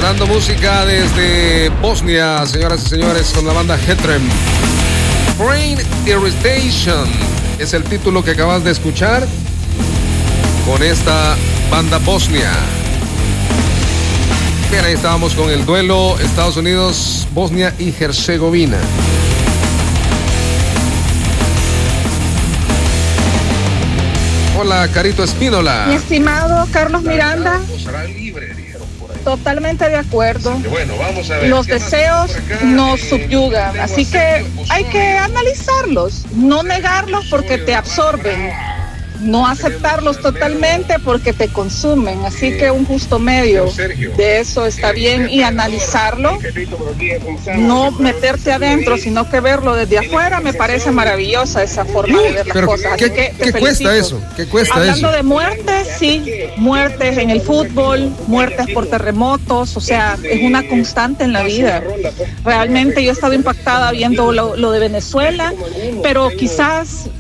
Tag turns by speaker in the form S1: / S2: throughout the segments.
S1: Pasando música desde Bosnia, señoras y señores, con la banda Hetrem. Brain Irritation es el título que acabas de escuchar con esta banda Bosnia. Bien, ahí estábamos con el duelo Estados Unidos, Bosnia y Herzegovina. Hola, Carito Espínola.
S2: Mi estimado Carlos Miranda, totalmente de acuerdo. Los deseos nos subyugan, así que hay que analizarlos, no negarlos porque te absorben, no aceptarlos totalmente porque te consumen, así que un justo medio de eso está bien, y analizarlo, no meterte adentro sino que verlo desde afuera. Me parece maravillosa esa forma de ver las cosas. Así que
S1: ¿qué cuesta eso? ¿Qué cuesta eso?
S2: Hablando de muertes, sí, muertes en el fútbol, muertes por terremotos, o sea, es una constante en la vida. Realmente yo he estado impactada viendo lo de Venezuela, pero quizás,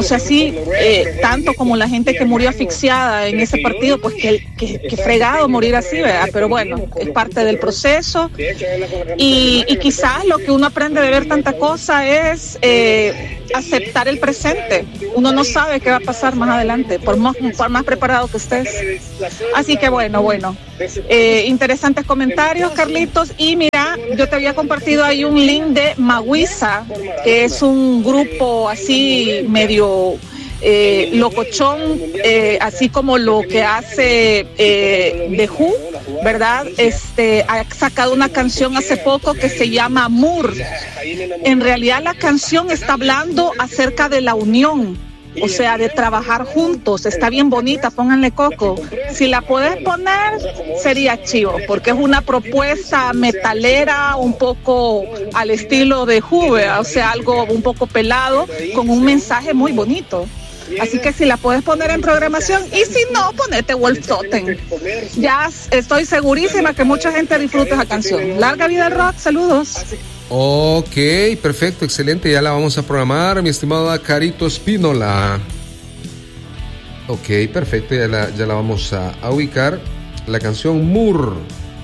S2: tanto como la gente que murió asfixiada en ese partido, pues que fregado morir así, ¿verdad? Pero bueno, es parte del proceso, y quizás lo que uno aprende de ver tanta cosa es aceptar el presente. Uno no sabe qué va a pasar más adelante, por más preparado que estés. Así que bueno, interesantes comentarios, Carlitos. Y mira, yo te había compartido ahí un link de Maguisa, que es un grupo así medio locochón, así como lo que hace The Who, ¿verdad? Ha sacado una canción hace poco que se llama Moore. En realidad la canción está hablando acerca de la unión, o sea, de trabajar juntos. Está bien bonita, pónganle coco. Si la puedes poner, sería chivo, porque es una propuesta metalera un poco al estilo de Who, o sea, algo un poco pelado, con un mensaje muy bonito. Así que si la puedes poner en programación, y si no, ponete Wolf Totem. Ya estoy segurísima que mucha gente disfruta esa canción. Larga vida al rock, saludos.
S1: Ok, perfecto, excelente, ya la vamos a programar, mi estimada Carito Espínola. Ok, perfecto, ya la vamos a ubicar. La canción Moore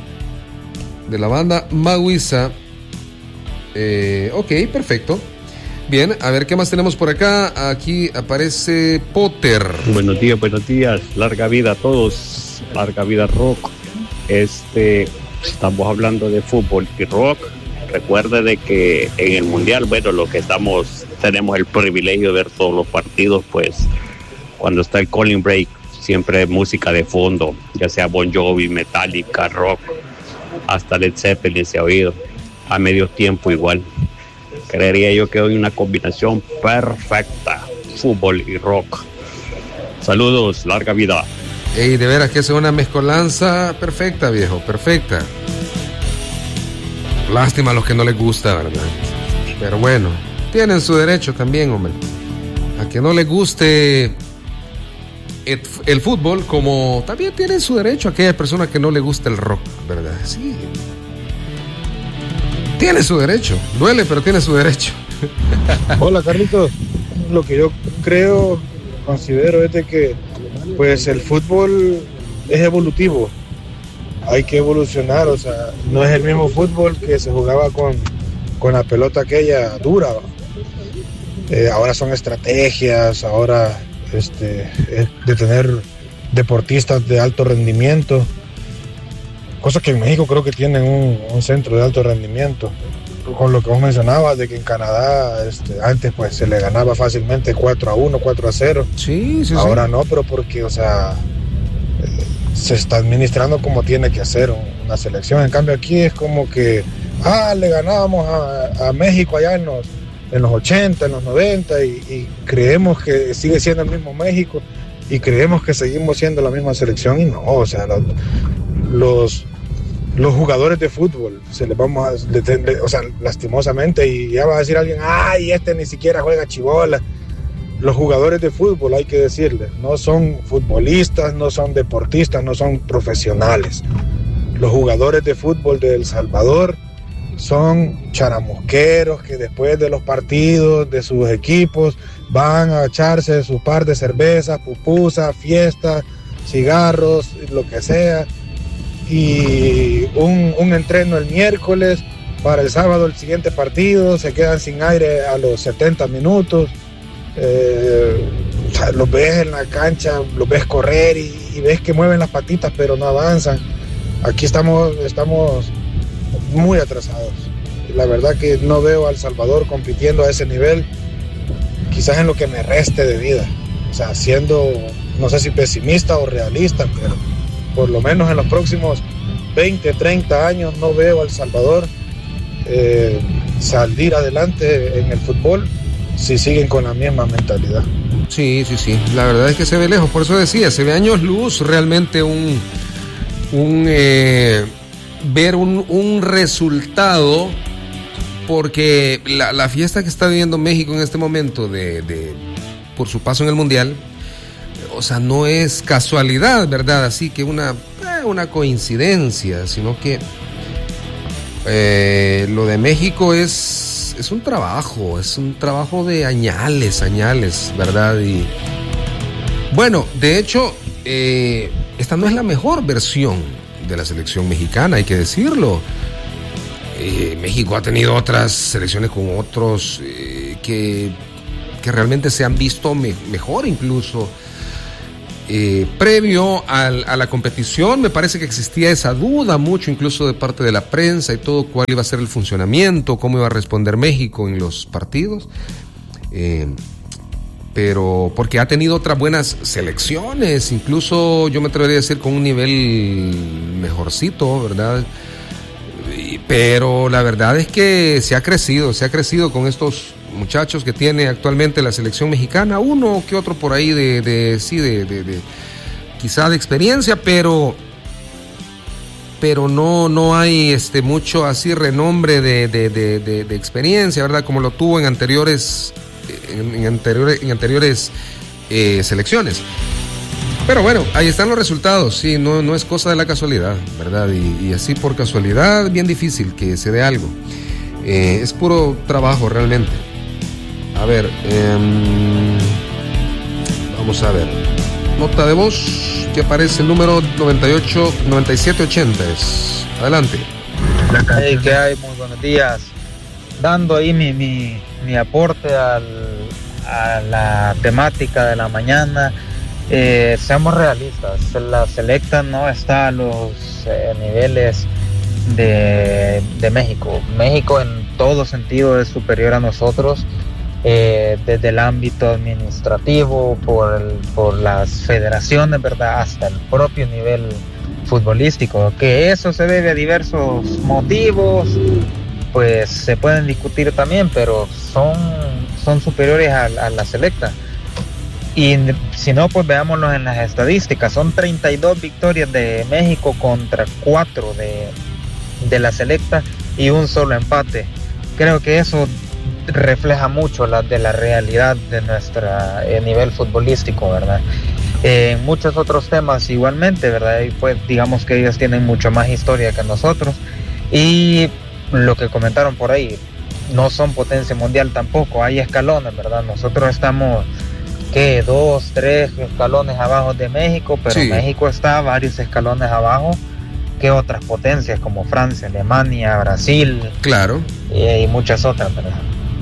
S1: de la banda Maguisa. Ok, perfecto. Bien, a ver qué más tenemos por acá. Aquí aparece Potter.
S3: Buenos días, larga vida a todos, larga vida rock. Estamos hablando de fútbol y rock. Recuerde de que en el mundial, lo que tenemos el privilegio de ver todos los partidos, pues cuando está el calling break, siempre música de fondo, ya sea Bon Jovi, Metallica, rock, hasta Led Zeppelin se ha oído, a medio tiempo igual. Creería yo que hay una combinación perfecta, fútbol y rock. Saludos, larga vida.
S1: Ey, de veras que es una mezcolanza perfecta, viejo, perfecta. Lástima a los que no les gusta, ¿verdad? Pero bueno, tienen su derecho también, hombre. A que no les guste el fútbol, como también tienen su derecho a aquellas personas que no les gusta el rock, ¿verdad? Sí. Tiene su derecho, duele, pero tiene su derecho.
S4: Hola, Carlitos. Lo que yo considero es de que pues el fútbol es evolutivo. Hay que evolucionar, o sea, no es el mismo fútbol que se jugaba con la pelota aquella dura. Ahora son estrategias, ahora es de tener deportistas de alto rendimiento. Cosas que en México creo que tienen un centro de alto rendimiento. Con lo que vos mencionabas de que en Canadá antes pues se le ganaba fácilmente 4-1, 4-0.
S1: Sí.
S4: Ahora no, pero porque, o sea, se está administrando como tiene que hacer una selección. En cambio aquí es como que le ganábamos a México allá en los 80, en los 90 y creemos que sigue siendo el mismo México y creemos que seguimos siendo la misma selección, y no, o sea, los jugadores de fútbol se les vamos a, o sea, lastimosamente, y ya va a decir alguien, ni siquiera juega chibola. Los jugadores de fútbol, hay que decirles, no son futbolistas, no son deportistas, no son profesionales. Los jugadores de fútbol de El Salvador son charamusqueros que después de los partidos de sus equipos van a echarse su par de cervezas, pupusas, fiestas, cigarros, lo que sea. y un entreno el miércoles, para el sábado el siguiente partido, se quedan sin aire a los 70 minutos. O sea, los ves en la cancha, los ves correr y ves que mueven las patitas pero no avanzan. Aquí estamos muy atrasados. La verdad que no veo a El Salvador compitiendo a ese nivel, quizás en lo que me reste de vida. O sea, siendo, no sé si pesimista o realista, pero por lo menos en los próximos 20, 30 años no veo a El Salvador salir adelante en el fútbol si siguen con la misma mentalidad.
S1: Sí, la verdad es que se ve lejos, por eso decía, se ve años luz realmente ver un resultado, porque la fiesta que está viviendo México en este momento por su paso en el Mundial, o sea, no es casualidad, ¿verdad? Así que una coincidencia, sino que lo de México es un trabajo de añales, ¿verdad? Y bueno, de hecho, esta no es la mejor versión de la selección mexicana, hay que decirlo. México ha tenido otras selecciones con otros que realmente se han visto mejor incluso. Previo a la competición me parece que existía esa duda mucho incluso de parte de la prensa y todo, cuál iba a ser el funcionamiento, cómo iba a responder México en los partidos, pero porque ha tenido otras buenas selecciones, incluso yo me atrevería a decir con un nivel mejorcito, ¿verdad? Pero la verdad es que se ha crecido con estos muchachos que tiene actualmente la selección mexicana, uno que otro por ahí de quizá de experiencia, pero no hay mucho así renombre de experiencia, ¿verdad? Como lo tuvo en anteriores selecciones. Pero bueno, ahí están los resultados, sí, no es cosa de la casualidad, ¿verdad? Y así por casualidad, bien difícil que se dé algo. Es puro trabajo realmente. A ver, vamos a ver. Nota de voz que aparece el número 9780. Adelante.
S5: Hey, ¿qué hay? Muy buenos días. Dando ahí mi aporte a la temática de la mañana. Seamos realistas, la selecta no está a los niveles de México. México en todo sentido es superior a nosotros, desde el ámbito administrativo, por las federaciones, ¿verdad? Hasta el propio nivel futbolístico, que eso se debe a diversos motivos, pues se pueden discutir también, pero son superiores a la selecta. Y si no, pues veámoslo en las estadísticas. Son 32 victorias de México contra 4 de la selecta y un solo empate. Creo que eso refleja mucho de la realidad de nuestro nivel futbolístico, ¿verdad? En muchos otros temas igualmente, ¿verdad? Y pues digamos que ellos tienen mucho más historia que nosotros. Y lo que comentaron por ahí, no son potencia mundial tampoco, hay escalones, ¿verdad? Nosotros estamos... 2, 3 escalones abajo de México, pero sí. México está varios escalones abajo que otras potencias como Francia, Alemania, Brasil,
S1: claro,
S5: y muchas otras, ¿verdad?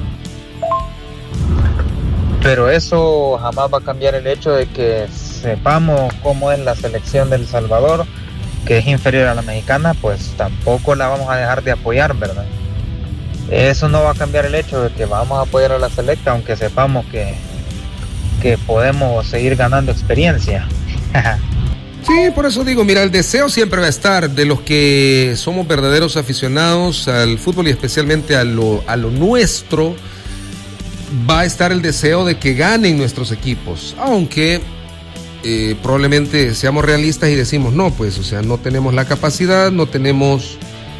S5: Pero eso jamás va a cambiar el hecho de que sepamos cómo es la selección de El Salvador, que es inferior a la mexicana, pues tampoco la vamos a dejar de apoyar, ¿verdad? Eso no va a cambiar el hecho de que vamos a apoyar a la selecta, aunque sepamos que podemos seguir ganando experiencia.
S1: Sí, por eso digo, mira, el deseo siempre va a estar de los que somos verdaderos aficionados al fútbol y especialmente a lo nuestro. Va a estar el deseo de que ganen nuestros equipos, aunque probablemente seamos realistas y decimos no, pues, o sea, no tenemos la capacidad, no tenemos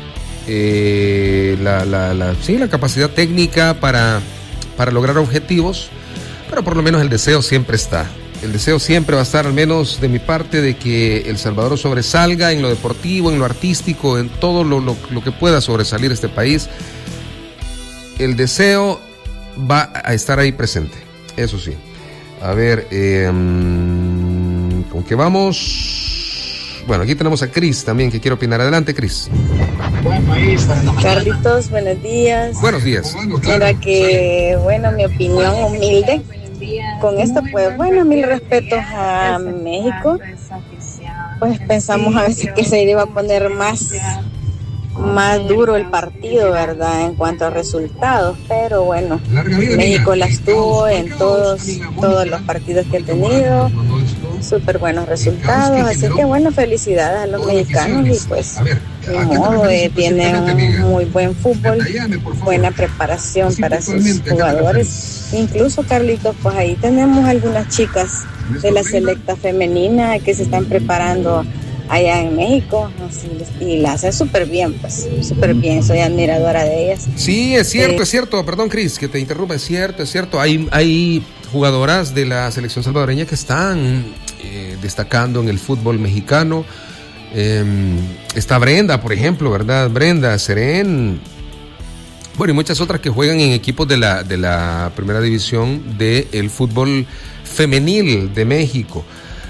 S1: la capacidad técnica para lograr objetivos. Pero por lo menos el deseo siempre está. El deseo siempre va a estar, al menos de mi parte, de que El Salvador sobresalga en lo deportivo, en lo artístico, en todo lo que pueda sobresalir este país. El deseo va a estar ahí presente, eso sí. A ver, ¿con qué vamos? Bueno, aquí tenemos a Cris también que quiere opinar. Adelante, Cris.
S6: Carlitos, buenos días.
S1: Buenos días.
S6: Mira que, bueno, mi opinión humilde con esto, pues bueno, mil respetos a México. Pues pensamos a veces que se iba a poner más duro el partido, ¿verdad? En cuanto a resultados, pero bueno, México las tuvo en todos los partidos que ha tenido, súper buenos resultados, así que bueno, felicidades a los mexicanos y pues de modo, tienen un muy buen fútbol, buena preparación para sus jugadores, incluso Carlitos, pues ahí tenemos algunas chicas de la selecta femenina que se están preparando allá en México, y la hacen súper bien, pues, súper bien, soy admiradora de ellas.
S1: Sí, es cierto, perdón Cris, que te interrumpa, es cierto, hay jugadoras de la selección salvadoreña que están destacando en el fútbol mexicano. Está Brenda, por ejemplo, ¿verdad? Brenda, Seren, bueno, y muchas otras que juegan en equipos de la primera división del fútbol femenil de México.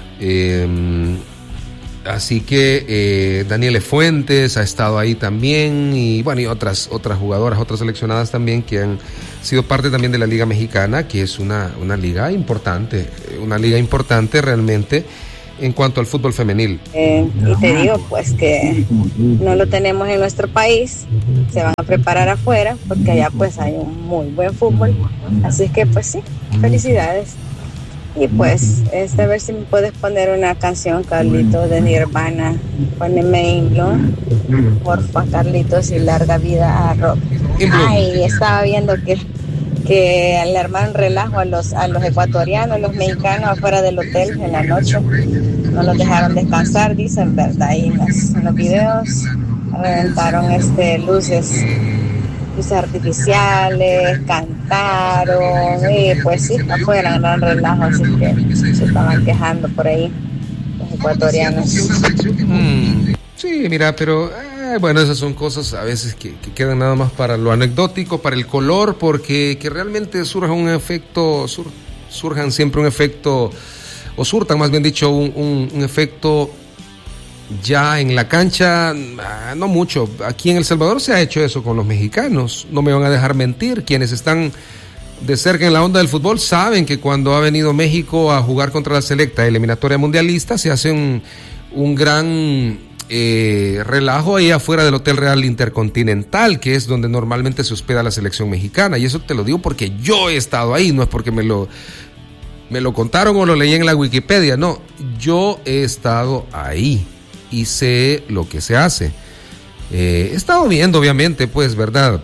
S1: Así que Daniele Fuentes ha estado ahí también, y bueno, y otras jugadoras, otras seleccionadas también que han sido parte también de la Liga Mexicana, que es una liga importante realmente en cuanto al fútbol femenil.
S6: Y te digo pues que no lo tenemos en nuestro país, se van a preparar afuera porque allá pues hay un muy buen fútbol, así que pues sí, felicidades. Y pues, a ver si me puedes poner una canción, Carlitos, de Nirvana. Poneme In Bloom, porfa, Carlitos, y larga vida a Rock. Ay, estaba viendo que le armaron relajo a los ecuatorianos, los mexicanos afuera del hotel en la noche. No los dejaron descansar, dicen, ¿verdad? Y en los videos reventaron luces artificiales, cantaron, y pues sí, afuera gran relajo, así que se estaban quejando por ahí los ecuatorianos.
S1: Sí, mira, pero bueno, esas son cosas a veces que quedan nada más para lo anecdótico, para el color, porque que realmente surjan siempre un efecto, o surtan más bien dicho, un efecto ya en la cancha, no mucho. Aquí en El Salvador se ha hecho eso con los mexicanos, no me van a dejar mentir. Quienes están de cerca en la onda del fútbol saben que cuando ha venido México a jugar contra la selecta eliminatoria mundialista se hace un gran relajo ahí afuera del Hotel Real Intercontinental, que es donde normalmente se hospeda la selección mexicana, y eso te lo digo porque yo he estado ahí, no es porque me lo contaron o lo leí en la Wikipedia, no, yo he estado ahí y sé lo que se hace. He estado viendo, obviamente, pues, ¿verdad?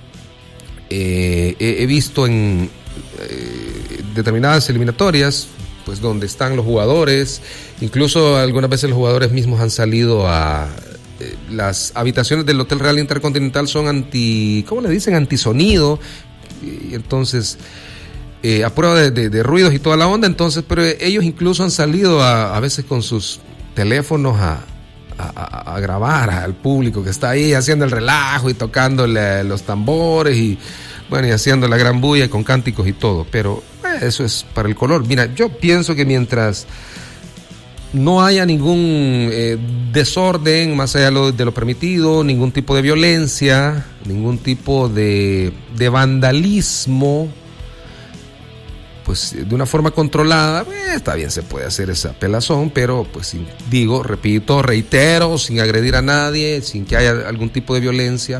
S1: He visto en determinadas eliminatorias, pues, donde están los jugadores. Incluso algunas veces los jugadores mismos han salido a... las habitaciones del Hotel Real Intercontinental son ¿cómo le dicen? Antisonido. Y entonces... a prueba de ruidos y toda la onda, entonces, pero ellos incluso han salido a veces con sus teléfonos a grabar al público que está ahí haciendo el relajo y tocándole los tambores y bueno, y haciendo la gran bulla con cánticos y todo, pero eso es para el color. Mira, yo pienso que mientras no haya ningún desorden más allá de lo permitido, ningún tipo de violencia, ningún tipo de vandalismo, pues de una forma controlada, está bien, se puede hacer esa pelazón, pero pues reitero, sin agredir a nadie, sin que haya algún tipo de violencia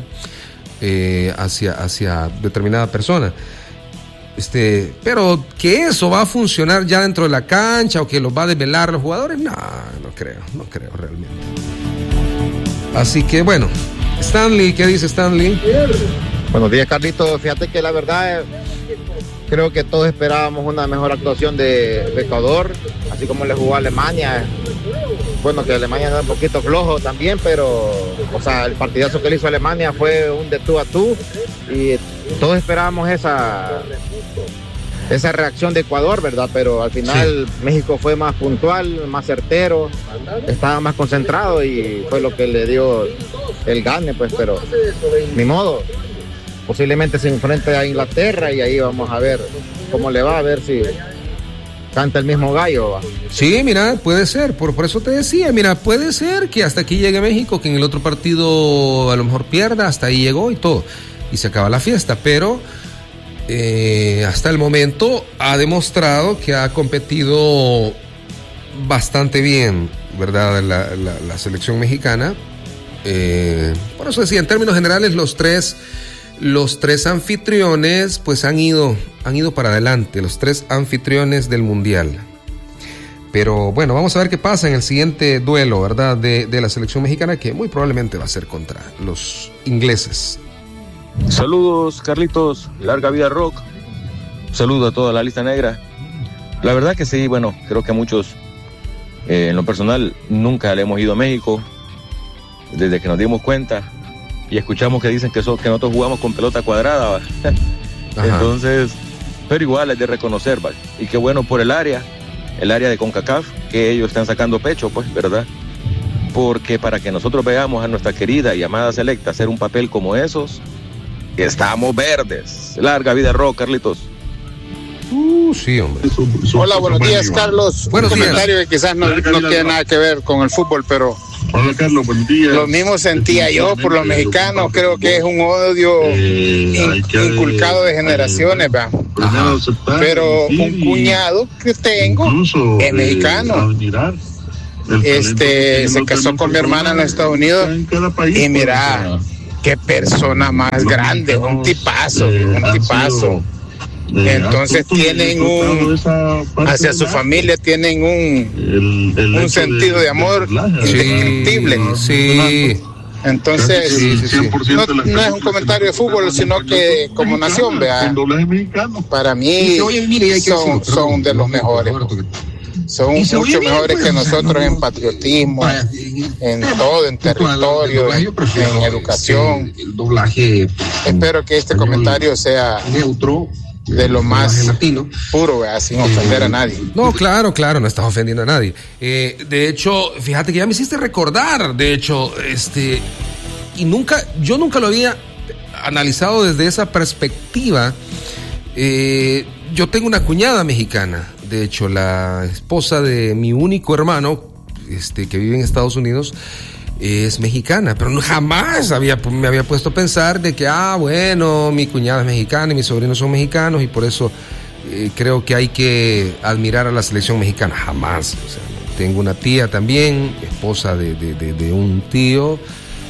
S1: hacia determinada persona. Pero que eso va a funcionar ya dentro de la cancha o que los va a desvelar los jugadores, no creo realmente. Así que bueno, Stanley, ¿qué dice Stanley?
S7: Buenos días, Carlitos. Fíjate que la verdad creo que todos esperábamos una mejor actuación de Ecuador, así como le jugó a Alemania. Bueno, que Alemania era un poquito flojo también, pero o sea, el partidazo que le hizo Alemania fue un de tú a tú y todos esperábamos esa reacción de Ecuador, ¿verdad? Pero al final sí. México fue más puntual, más certero, estaba más concentrado y fue lo que le dio el gane, pues, pero ni modo. Posiblemente se enfrente a Inglaterra y ahí vamos a ver cómo le va, a ver canta el mismo gallo, ¿va?
S1: Sí, mira, puede ser, por eso te decía, mira, puede ser que hasta aquí llegue México, que en el otro partido a lo mejor pierda, hasta ahí llegó y todo, y se acaba la fiesta, pero hasta el momento ha demostrado que ha competido bastante bien, ¿verdad? La selección mexicana. Por eso decía, en términos generales, los tres anfitriones pues han ido para adelante, los 3 anfitriones del Mundial. Pero bueno, vamos a ver qué pasa en el siguiente duelo, ¿verdad? De la selección mexicana, que muy probablemente va a ser contra los ingleses.
S8: Saludos, Carlitos, larga vida Rock. Saludos a toda la lista negra. La verdad que sí, bueno, creo que a muchos, en lo personal, nunca le hemos ido a México. Desde que nos dimos cuenta y escuchamos que dicen que nosotros jugamos con pelota cuadrada, entonces, pero igual es de reconocer, ¿vale? Y qué bueno por el área de CONCACAF, que ellos están sacando pecho, pues, ¿verdad? Porque para que nosotros veamos a nuestra querida y amada selecta hacer un papel como esos, estamos verdes. Larga vida Rock, Carlitos.
S1: Sí, hombre.
S9: Hola, buenos días, Carlos.
S1: Buenos días.
S9: Un comentario que quizás no tiene nada que ver con el fútbol, pero
S10: hola, Carlos, buen día.
S9: Lo mismo sentía yo por los mexicanos. Creo que es un odio inculcado de generaciones, ¿va? Pero un cuñado que tengo es mexicano. Se casó con mi hermana en los Estados Unidos y mira, qué persona más grande, un tipazo. Entonces tienen hacia su familia tienen un sentido de amor indescriptible.
S1: Sí.
S9: Entonces, no es un comentario de fútbol, sino que como nación, vea, para mí son de los mejores. Son mucho mejores que nosotros en patriotismo, en todo, en territorio, en educación. Espero que este comentario sea neutro, de lo más puro, sin ofender a nadie.
S1: No, claro, no estás ofendiendo a nadie. De hecho, fíjate que ya me hiciste recordar, de hecho, yo nunca lo había analizado desde esa perspectiva. Yo tengo una cuñada mexicana, de hecho, la esposa de mi único hermano, que vive en Estados Unidos, es mexicana, pero jamás me había puesto a pensar de que, bueno, mi cuñada es mexicana y mis sobrinos son mexicanos y por eso creo que hay que admirar a la selección mexicana. Jamás. O sea, tengo una tía también, esposa de un tío,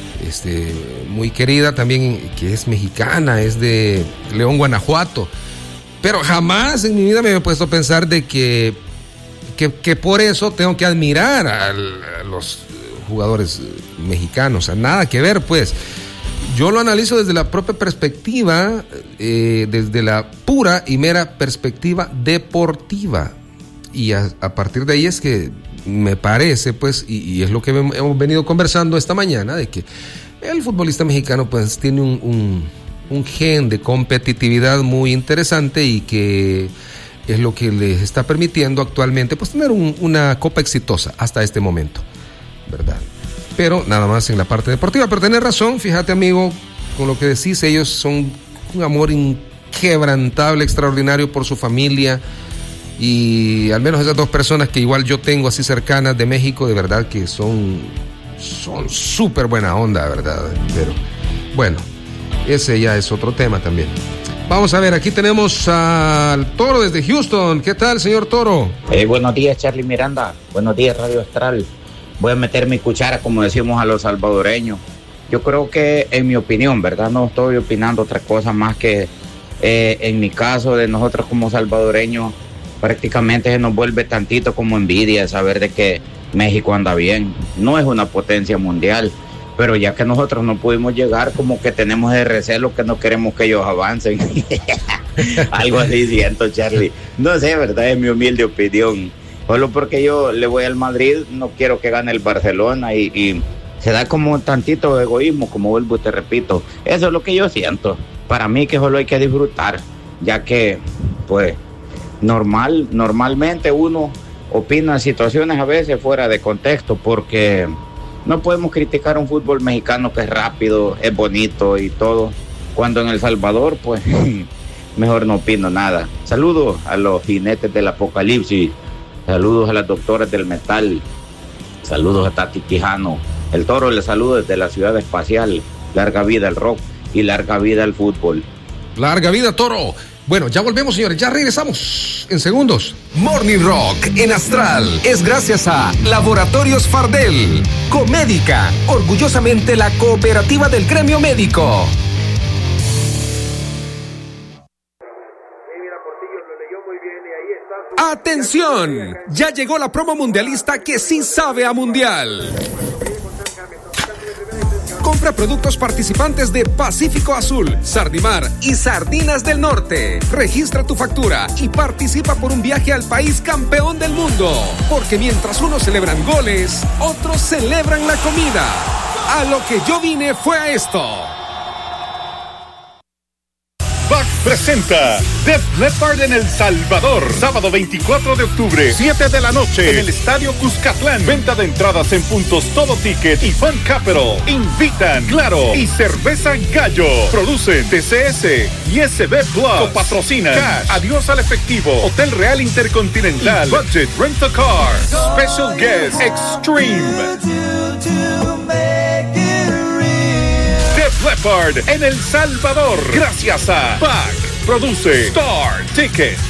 S1: muy querida también, que es mexicana, es de León, Guanajuato, pero jamás en mi vida me había puesto a pensar de que por eso tengo que admirar a los jugadores mexicanos, nada que ver, pues. Yo lo analizo desde la propia perspectiva, desde la pura y mera perspectiva deportiva, y a partir de ahí es que me parece, pues, y es lo que hemos venido conversando esta mañana, de que el futbolista mexicano pues tiene un gen de competitividad muy interesante y que es lo que les está permitiendo actualmente pues tener una copa exitosa hasta este momento, ¿verdad? Pero nada más en la parte deportiva. Pero tenés razón, fíjate, amigo, con lo que decís, ellos son un amor inquebrantable, extraordinario por su familia, y al menos esas 2 personas que igual yo tengo así cercanas de México, de verdad que son súper buena onda, ¿verdad? Pero bueno, ese ya es otro tema también. Vamos a ver, aquí tenemos al Toro desde Houston. ¿Qué tal, señor Toro?
S11: Buenos días, Charlie Miranda. Buenos días, Radio Astral. Voy a meter mi cuchara, como decimos a los salvadoreños. Yo creo que, en mi opinión, ¿verdad? No estoy opinando otra cosa más que en mi caso de nosotros como salvadoreños, prácticamente se nos vuelve tantito como envidia saber de que México anda bien. No es una potencia mundial, pero ya que nosotros no pudimos llegar, como que tenemos el recelo que no queremos que ellos avancen. Algo así siento, Charlie. No sé, ¿verdad? Es mi humilde opinión. Solo porque yo le voy al Madrid, no quiero que gane el Barcelona y se da como un tantito de egoísmo, como vuelvo y te repito. Eso es lo que yo siento. Para mí que solo hay que disfrutar, ya que, pues, normalmente uno opina situaciones a veces fuera de contexto, porque no podemos criticar un fútbol mexicano que es rápido, es bonito y todo, cuando en El Salvador, pues, mejor no opino nada. Saludos a los jinetes del apocalipsis, saludos a las doctoras del metal, saludos a Tati Quijano. El Toro le saluda desde la ciudad espacial. Larga vida al rock y larga vida al fútbol.
S1: Larga vida, Toro. Bueno, ya volvemos, señores, ya regresamos en segundos.
S10: Morning Rock en Astral es gracias a Laboratorios Fardel, Comédica, orgullosamente la cooperativa del gremio médico. ¡Atención! Ya llegó la promo mundialista que sí sabe a mundial. Compra productos participantes de Pacífico Azul, Sardimar y Sardinas del Norte. Registra tu factura y participa por un viaje al país campeón del mundo. Porque mientras unos celebran goles, otros celebran la comida. A lo que yo vine fue a esto.
S12: BAC presenta Def Leppard en El Salvador, sábado 24 de octubre, 7 de la noche, en el Estadio Cuscatlán. Venta de entradas en puntos Todo Ticket y Fan Capital. Invitan Claro y Cerveza Gallo. Producen TCS y SB Plus. Patrocinan Cash, Adiós al Efectivo, Hotel Real Intercontinental, Budget Rent a Car, Special Guest Extreme. Leppard en El Salvador, gracias a BAC. Produce Star Ticket.